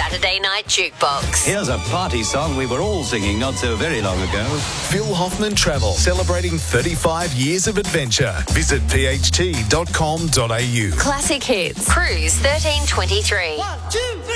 Saturday Night Jukebox. Here's a party song we were all singing not so very long ago. Phil Hoffman Travel, celebrating 35 years of adventure. Visit pht.com.au. Classic Hits. Cruise 1323. 1, 2, 3.